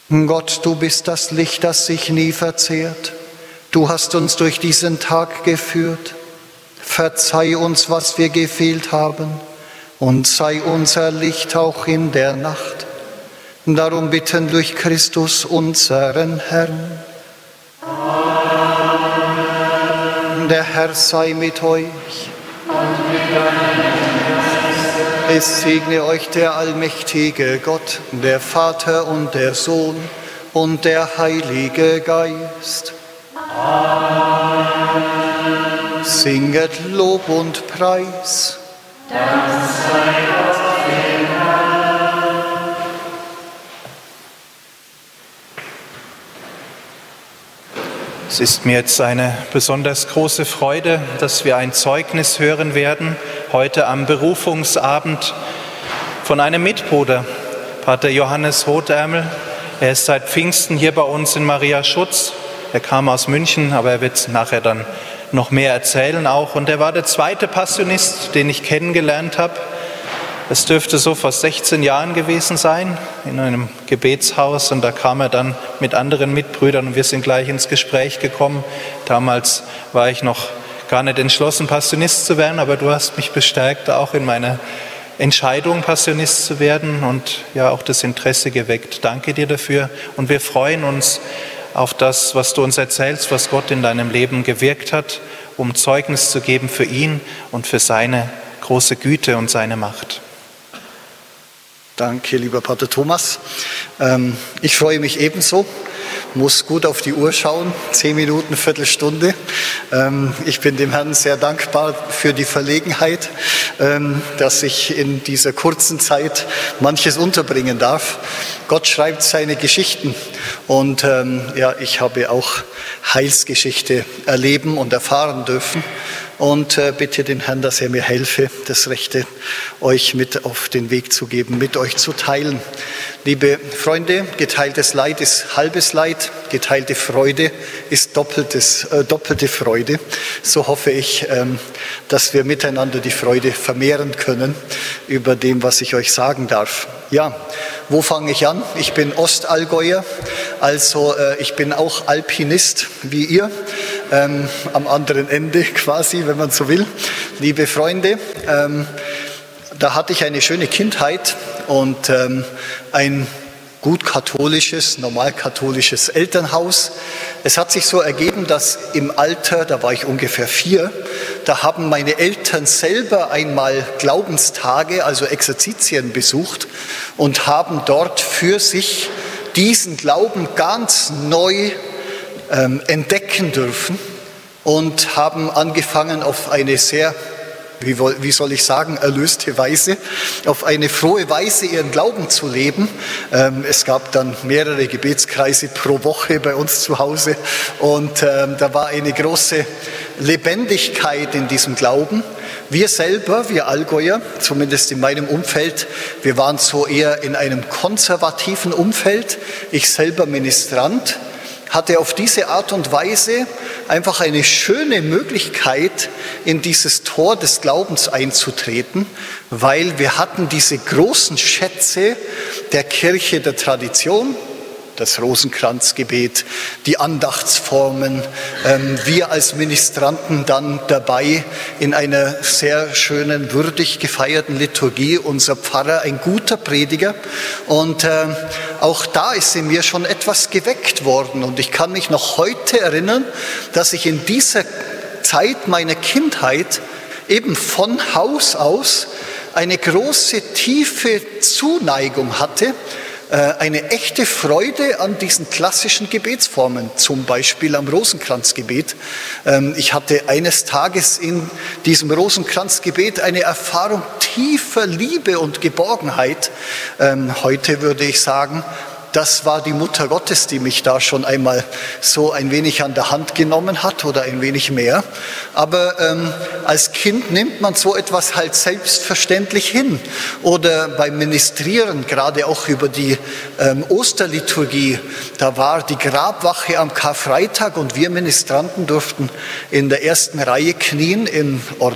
Gott, du bist das Licht, das sich nie verzehrt. Du hast uns durch diesen Tag geführt. Verzeih uns, was wir gefehlt haben, und sei unser Licht auch in der Nacht. Darum bitten durch Christus unseren Herrn. Amen. Der Herr sei mit euch. Und mit deinem Geist. Es segne euch der allmächtige Gott, der Vater und der Sohn und der Heilige Geist. Amen. Singet Lob und Preis. Dank sei Gott dem Herrn. Es ist mir jetzt eine besonders große Freude, dass wir ein Zeugnis hören werden, heute am Berufungsabend von einem Mitbruder, Pater Johannes Rothärmel. Er ist seit Pfingsten hier bei uns in Maria Schutz. Er kam aus München, aber er wird nachher dann noch mehr erzählen auch. Und er war der zweite Passionist, den ich kennengelernt habe. Es dürfte so vor 16 Jahren gewesen sein, in einem Gebetshaus. Und da kam er dann mit anderen Mitbrüdern und wir sind gleich ins Gespräch gekommen. Damals war ich noch gar nicht entschlossen, Passionist zu werden, aber du hast mich bestärkt, auch in meiner Entscheidung, Passionist zu werden und ja auch das Interesse geweckt. Danke dir dafür und wir freuen uns auf das, was du uns erzählst, was Gott in deinem Leben gewirkt hat, um Zeugnis zu geben für ihn und für seine große Güte und seine Macht. Danke, lieber Pater Thomas. Ich freue mich ebenso, muss gut auf die Uhr schauen, 10 Minuten, Viertelstunde. Ich bin dem Herrn sehr dankbar für die Verlegenheit, dass ich in dieser kurzen Zeit manches unterbringen darf. Gott schreibt seine Geschichten und ich habe auch Heilsgeschichte erleben und erfahren dürfen. Und bitte den Herrn, dass er mir helfe, das Rechte euch mit auf den Weg zu geben, mit euch zu teilen. Liebe Freunde, geteiltes Leid ist halbes Leid, geteilte Freude ist doppelte Freude. So hoffe ich, dass wir miteinander die Freude vermehren können über dem, was ich euch sagen darf. Ja, wo fange ich an? Ich bin Ostallgäuer, also ich bin auch Alpinist wie ihr, am anderen Ende quasi, wenn man so will. Liebe Freunde, da hatte ich eine schöne Kindheit und ein gut katholisches, normal katholisches Elternhaus. Es hat sich so ergeben, dass im Alter, da war ich ungefähr 4, da haben meine Eltern selber einmal Glaubenstage, also Exerzitien besucht und haben dort für sich diesen Glauben ganz neu entdecken dürfen und haben angefangen auf eine sehr, wie soll ich sagen, erlöste Weise, auf eine frohe Weise ihren Glauben zu leben. Es gab dann mehrere Gebetskreise pro Woche bei uns zu Hause und da war eine große Lebendigkeit in diesem Glauben. Wir selber, wir Allgäuer, zumindest in meinem Umfeld, wir waren so eher in einem konservativen Umfeld. Ich selber Ministrant, hatte auf diese Art und Weise einfach eine schöne Möglichkeit, in dieses Tor des Glaubens einzutreten, weil wir hatten diese großen Schätze der Kirche der Tradition, das Rosenkranzgebet, die Andachtsformen, wir als Ministranten dann dabei in einer sehr schönen, würdig gefeierten Liturgie, unser Pfarrer, ein guter Prediger und auch da ist in mir schon etwas geweckt worden und ich kann mich noch heute erinnern, dass ich in dieser Zeit meiner Kindheit eben von Haus aus eine große, tiefe Zuneigung hatte, eine echte Freude an diesen klassischen Gebetsformen, zum Beispiel am Rosenkranzgebet. Ich hatte eines Tages in diesem Rosenkranzgebet eine Erfahrung tiefer Liebe und Geborgenheit. Heute würde ich sagen, das war die Mutter Gottes, die mich da schon einmal so ein wenig an der Hand genommen hat oder ein wenig mehr. Aber als Kind nimmt man so etwas halt selbstverständlich hin. Oder beim Ministrieren, gerade auch über die Osterliturgie, da war die Grabwache am Karfreitag und wir Ministranten durften in der ersten Reihe knien im Ornat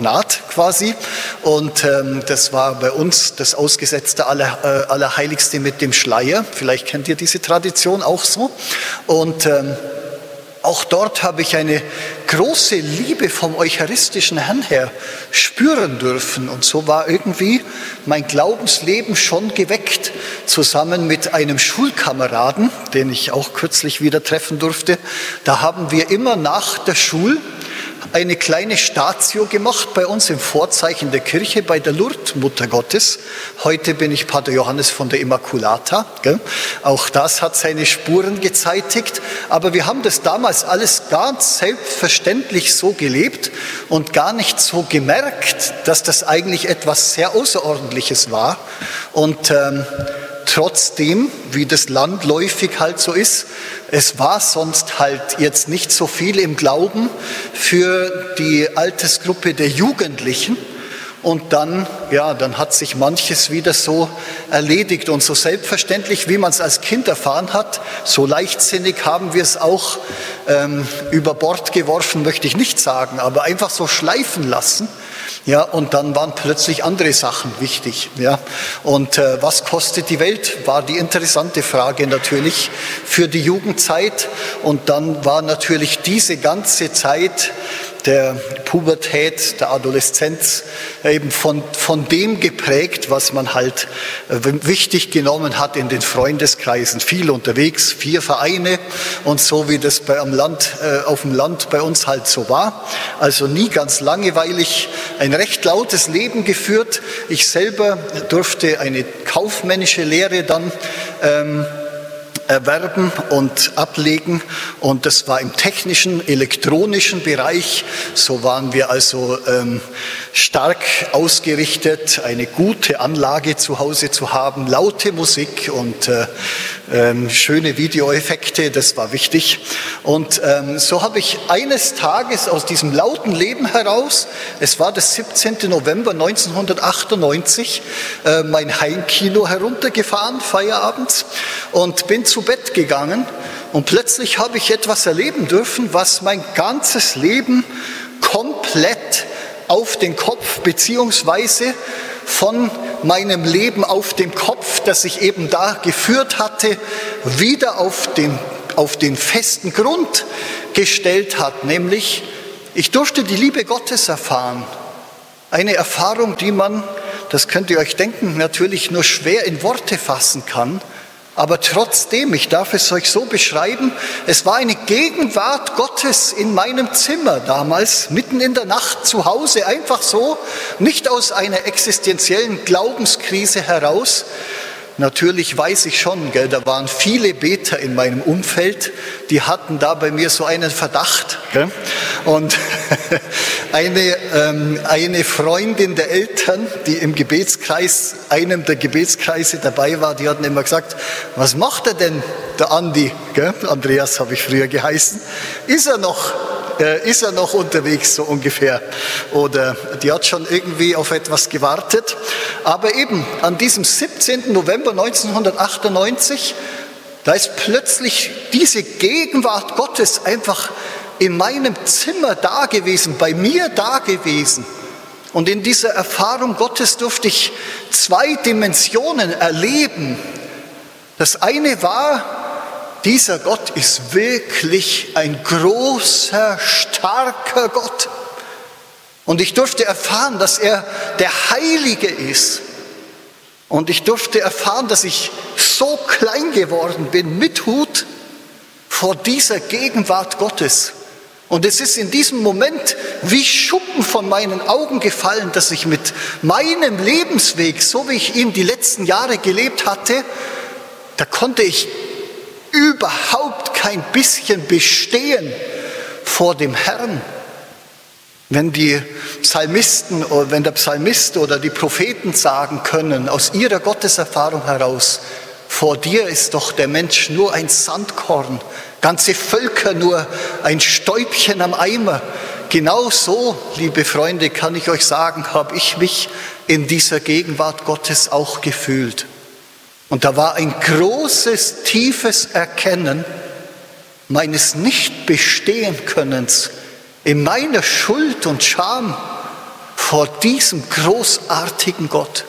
quasi. Und das war bei uns das ausgesetzte Allerheiligste mit dem Schleier. Vielleicht kennt ihr diese Tradition auch so. Und auch dort habe ich eine große Liebe vom eucharistischen Herrn her spüren dürfen. Und so war irgendwie mein Glaubensleben schon geweckt, zusammen mit einem Schulkameraden, den ich auch kürzlich wieder treffen durfte. Da haben wir immer nach der Schule eine kleine Statio gemacht bei uns im Vorzeichen der Kirche bei der Lourdes Mutter Gottes. Heute bin ich Pater Johannes von der Immaculata. Gell? Auch das hat seine Spuren gezeitigt. Aber wir haben das damals alles ganz selbstverständlich so gelebt und gar nicht so gemerkt, dass das eigentlich etwas sehr Außerordentliches war. Und trotzdem, wie das landläufig halt so ist, es war sonst halt jetzt nicht so viel im Glauben für die Altersgruppe der Jugendlichen. Und dann hat sich manches wieder so erledigt. Und so selbstverständlich, wie man es als Kind erfahren hat, so leichtsinnig haben wir es auch über Bord geworfen, möchte ich nicht sagen, aber einfach so schleifen lassen. Ja, und dann waren plötzlich andere Sachen wichtig. Ja. Und was kostet die Welt, war die interessante Frage natürlich für die Jugendzeit. Und dann war natürlich diese ganze Zeit der Pubertät, der Adoleszenz eben von dem geprägt, was man halt wichtig genommen hat in den Freundeskreisen. Viel unterwegs, 4 Vereine und so wie das auf dem Land bei uns halt so war. Also nie ganz langweilig, ein recht lautes Leben geführt. Ich selber durfte eine kaufmännische Lehre dann erwerben und ablegen, und das war im technischen, elektronischen Bereich. So waren wir also stark ausgerichtet, eine gute Anlage zu Hause zu haben, laute Musik und schöne Videoeffekte, das war wichtig. Und so habe ich eines Tages aus diesem lauten Leben heraus, es war der 17. November 1998, mein Heimkino heruntergefahren, feierabends, und bin zu Bett gegangen, und plötzlich habe ich etwas erleben dürfen, was mein ganzes Leben komplett auf den Kopf, beziehungsweise von meinem Leben auf dem Kopf, das ich eben da geführt hatte, wieder auf den festen Grund gestellt hat. Nämlich, ich durfte die Liebe Gottes erfahren. Eine Erfahrung, die man, das könnt ihr euch denken, natürlich nur schwer in Worte fassen kann. Aber trotzdem, ich darf es euch so beschreiben, es war eine Gegenwart Gottes in meinem Zimmer damals, mitten in der Nacht zu Hause, einfach so, nicht aus einer existenziellen Glaubenskrise heraus. Natürlich weiß ich schon, da waren viele Beter in meinem Umfeld, die hatten da bei mir so einen Verdacht. Und eine Freundin der Eltern, die im Gebetskreis, einem der Gebetskreise dabei war, die hatten immer gesagt, was macht er denn, der Andi? Andreas habe ich früher geheißen. Ist er noch unterwegs, so ungefähr? Oder die hat schon irgendwie auf etwas gewartet. Aber eben an diesem 17. November 1998, da ist plötzlich diese Gegenwart Gottes einfach in meinem Zimmer da gewesen, bei mir da gewesen. Und in dieser Erfahrung Gottes durfte ich 2 Dimensionen erleben. Das eine war, dieser Gott ist wirklich ein großer, starker Gott. Und ich durfte erfahren, dass er der Heilige ist. Und ich durfte erfahren, dass ich so klein geworden bin mit Hut vor dieser Gegenwart Gottes. Und es ist in diesem Moment wie Schuppen von meinen Augen gefallen, dass ich mit meinem Lebensweg, so wie ich ihn die letzten Jahre gelebt hatte, da konnte ich überhaupt kein bisschen bestehen vor dem Herrn. Wenn der Psalmist oder die Propheten sagen können, aus ihrer Gotteserfahrung heraus, vor dir ist doch der Mensch nur ein Sandkorn, ganze Völker nur ein Stäubchen am Eimer. Genau so, liebe Freunde, kann ich euch sagen, habe ich mich in dieser Gegenwart Gottes auch gefühlt. Und da war ein großes, tiefes Erkennen meines Nicht-Bestehen-Könnens in meiner Schuld und Scham vor diesem großartigen Gott.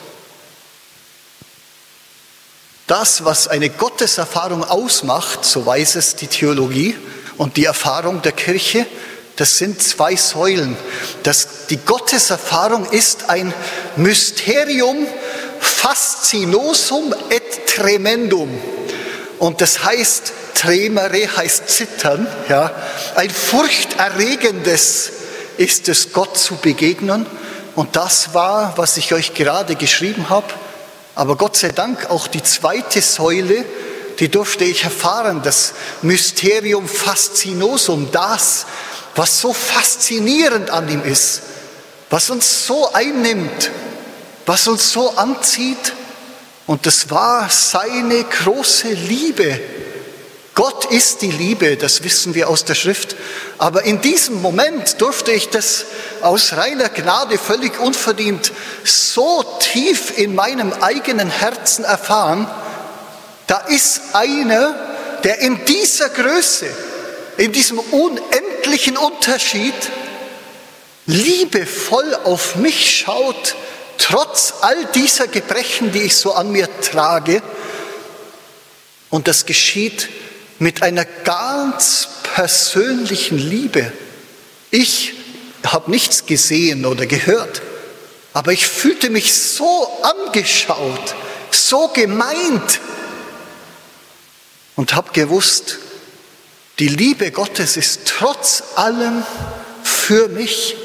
Das, was eine Gotteserfahrung ausmacht, so weiß es die Theologie und die Erfahrung der Kirche, das sind zwei Säulen. Die Gotteserfahrung ist ein Mysterium fascinosum et tremendum. Und das heißt, tremere heißt zittern, ja. Ein furchterregendes ist es, Gott zu begegnen. Und das war, was ich euch gerade geschrieben habe. Aber Gott sei Dank auch die zweite Säule, die durfte ich erfahren, das Mysterium fascinosum, das, was so faszinierend an ihm ist, was uns so einnimmt, was uns so anzieht. Und das war seine große Liebe. Gott ist die Liebe, das wissen wir aus der Schrift. Aber in diesem Moment durfte ich das aus reiner Gnade, völlig unverdient, so tief in meinem eigenen Herzen erfahren. Da ist einer, der in dieser Größe, in diesem unendlichen Unterschied, liebevoll auf mich schaut, trotz all dieser Gebrechen, die ich so an mir trage. Und das geschieht mit einer ganz persönlichen Liebe. Ich habe nichts gesehen oder gehört, aber ich fühlte mich so angeschaut, so gemeint und habe gewusst, die Liebe Gottes ist trotz allem für mich.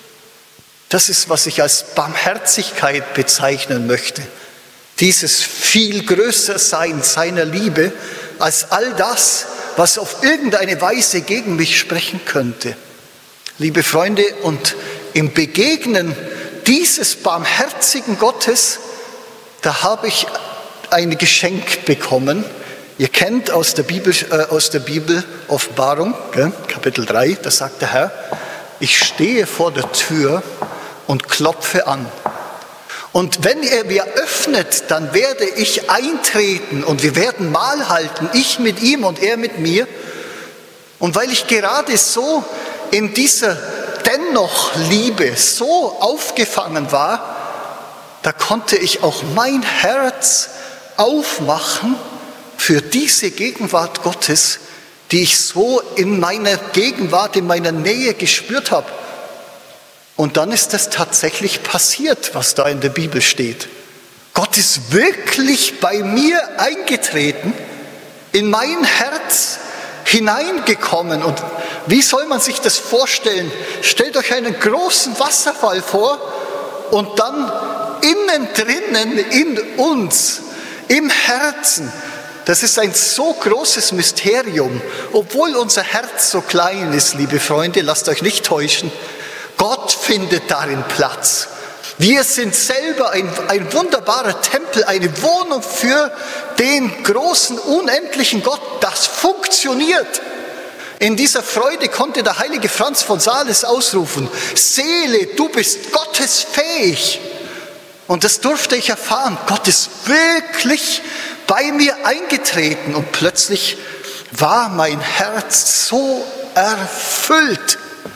Das ist, was ich als Barmherzigkeit bezeichnen möchte. Dieses viel größer Sein seiner Liebe als all das, was auf irgendeine Weise gegen mich sprechen könnte. Liebe Freunde, und im Begegnen dieses barmherzigen Gottes, da habe ich ein Geschenk bekommen. Ihr kennt aus der Bibel Offenbarung, Kapitel 3, da sagt der Herr, ich stehe vor der Tür und klopfe an. Und wenn er mir öffnet, dann werde ich eintreten und wir werden Mahl halten, ich mit ihm und er mit mir. Und weil ich gerade so in dieser dennoch Liebe so aufgefangen war, da konnte ich auch mein Herz aufmachen für diese Gegenwart Gottes, die ich so in meiner Gegenwart, in meiner Nähe gespürt habe. Und dann ist das tatsächlich passiert, was da in der Bibel steht. Gott ist wirklich bei mir eingetreten, in mein Herz hineingekommen. Und wie soll man sich das vorstellen? Stellt euch einen großen Wasserfall vor und dann innen drinnen in uns, im Herzen. Das ist ein so großes Mysterium, obwohl unser Herz so klein ist, liebe Freunde, lasst euch nicht täuschen. Gott findet darin Platz. Wir sind selber ein wunderbarer Tempel, eine Wohnung für den großen, unendlichen Gott. Das funktioniert. In dieser Freude konnte der heilige Franz von Sales ausrufen, Seele, du bist gottesfähig. Und das durfte ich erfahren. Gott ist wirklich bei mir eingetreten und plötzlich war mein Herz so erfüllt.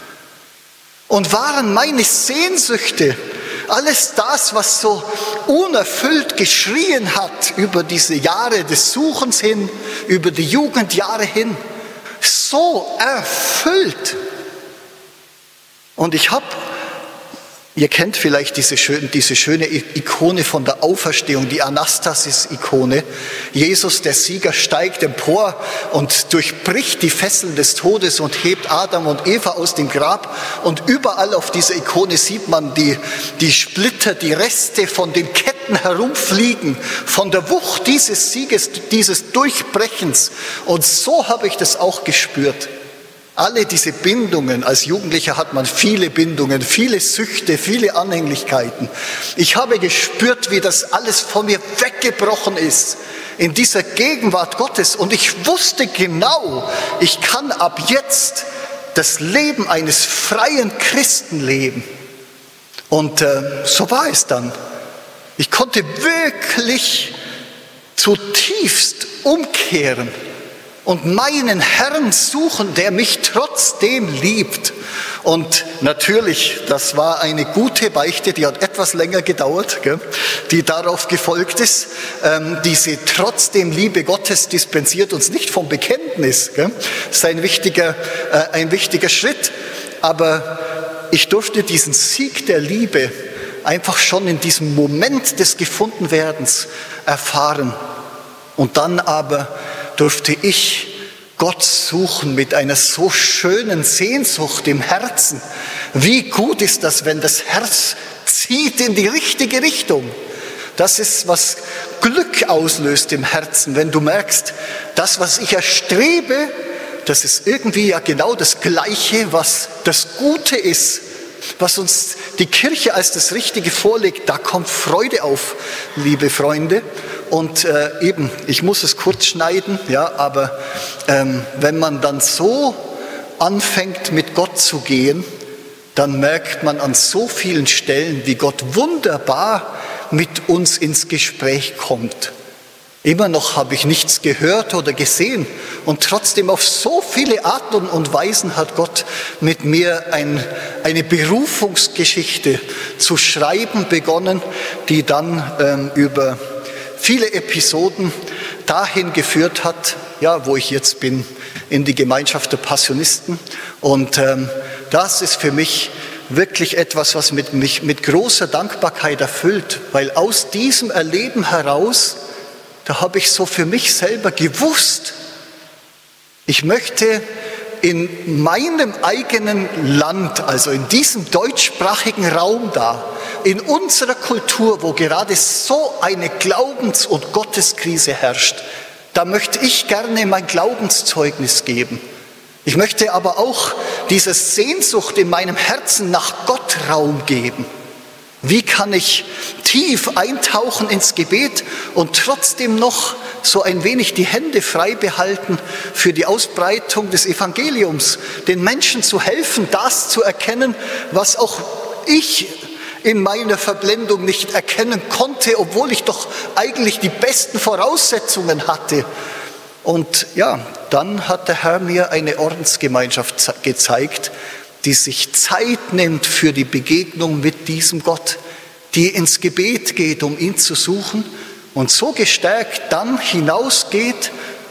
Und waren meine Sehnsüchte, alles das, was so unerfüllt geschrien hat über diese Jahre des Suchens hin, über die Jugendjahre hin, so erfüllt. Und ich habe, ihr kennt vielleicht diese schöne Ikone von der Auferstehung, die Anastasis-Ikone. Jesus, der Sieger, steigt empor und durchbricht die Fesseln des Todes und hebt Adam und Eva aus dem Grab. Und überall auf dieser Ikone sieht man die Splitter, die Reste von den Ketten herumfliegen, von der Wucht dieses Sieges, dieses Durchbrechens. Und so habe ich das auch gespürt. Alle diese Bindungen, als Jugendlicher hat man viele Bindungen, viele Süchte, viele Anhänglichkeiten. Ich habe gespürt, wie das alles von mir weggebrochen ist in dieser Gegenwart Gottes. Und ich wusste genau, ich kann ab jetzt das Leben eines freien Christen leben. Und so war es dann. Ich konnte wirklich zutiefst umkehren. und meinen Herrn suchen, der mich trotzdem liebt. Und natürlich, das war eine gute Beichte, die hat etwas länger gedauert, die darauf gefolgt ist. Diese trotzdem Liebe Gottes dispensiert uns nicht vom Bekenntnis. Das ist ein wichtiger Schritt. Aber ich durfte diesen Sieg der Liebe einfach schon in diesem Moment des Gefundenwerdens erfahren. Und dann aber durfte ich Gott suchen mit einer so schönen Sehnsucht im Herzen. Wie gut ist das, wenn das Herz zieht in die richtige Richtung. Das ist, was Glück auslöst im Herzen, wenn du merkst, das, was ich erstrebe, das ist irgendwie ja genau das Gleiche, was das Gute ist, was uns die Kirche als das Richtige vorlegt. Da kommt Freude auf, liebe Freunde. Und eben, ich muss es kurz schneiden, ja, aber wenn man dann so anfängt, mit Gott zu gehen, dann merkt man an so vielen Stellen, wie Gott wunderbar mit uns ins Gespräch kommt. Immer noch habe ich nichts gehört oder gesehen und trotzdem auf so viele Arten und Weisen hat Gott mit mir eine Berufungsgeschichte zu schreiben begonnen, die dann über viele Episoden dahin geführt hat, ja, wo ich jetzt bin, in die Gemeinschaft der Passionisten. Und das ist für mich wirklich etwas, was mich mit großer Dankbarkeit erfüllt, weil aus diesem Erleben heraus, da habe ich so für mich selber gewusst, ich möchte in meinem eigenen Land, also in diesem deutschsprachigen Raum da, in unserer Kultur, wo gerade so eine Glaubens- und Gotteskrise herrscht, da möchte ich gerne mein Glaubenszeugnis geben. Ich möchte aber auch dieser Sehnsucht in meinem Herzen nach Gott Raum geben. Wie kann ich tief eintauchen ins Gebet und trotzdem noch so ein wenig die Hände frei behalten für die Ausbreitung des Evangeliums, den Menschen zu helfen, das zu erkennen, was auch ich in meiner Verblendung nicht erkennen konnte, obwohl ich doch eigentlich die besten Voraussetzungen hatte. Und ja, dann hat der Herr mir eine Ordensgemeinschaft gezeigt, die sich Zeit nimmt für die Begegnung mit diesem Gott, die ins Gebet geht, um ihn zu suchen und so gestärkt dann hinausgeht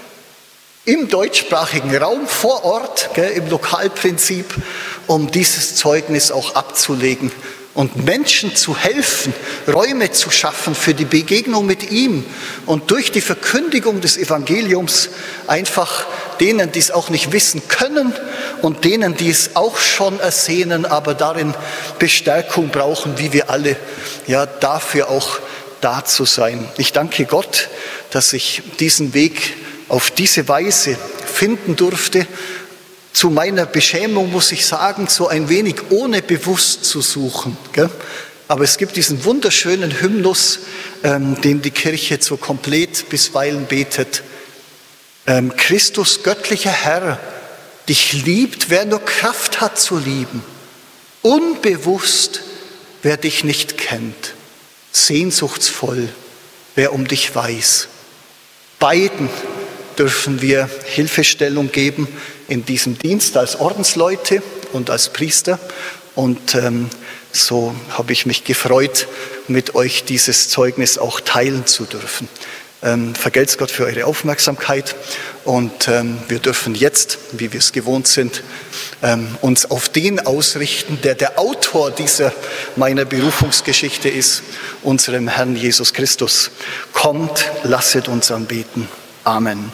im deutschsprachigen Raum vor Ort, im Lokalprinzip, um dieses Zeugnis auch abzulegen und Menschen zu helfen, Räume zu schaffen für die Begegnung mit ihm und durch die Verkündigung des Evangeliums einfach denen, die es auch nicht wissen können und denen, die es auch schon ersehnen, aber darin Bestärkung brauchen, wie wir alle, ja, dafür auch da zu sein. Ich danke Gott, dass ich diesen Weg auf diese Weise finden durfte. Zu meiner Beschämung muss ich sagen, so ein wenig ohne bewusst zu suchen. Gell? Aber es gibt diesen wunderschönen Hymnus, den die Kirche so komplett bisweilen betet. Christus, göttlicher Herr, dich liebt, wer nur Kraft hat zu lieben. Unbewusst, wer dich nicht kennt. Sehnsuchtsvoll, wer um dich weiß. Beiden dürfen wir Hilfestellung geben in diesem Dienst als Ordensleute und als Priester. Und so habe ich mich gefreut, mit euch dieses Zeugnis auch teilen zu dürfen. Vergelt's Gott für eure Aufmerksamkeit und wir dürfen jetzt, wie wir es gewohnt sind, uns auf den ausrichten, der der Autor meiner Berufungsgeschichte ist, unserem Herrn Jesus Christus. Kommt, lasset uns anbeten. Amen.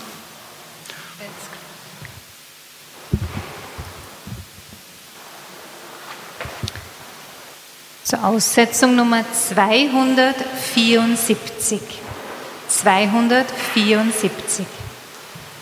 Zur Aussetzung Nummer 274. 274.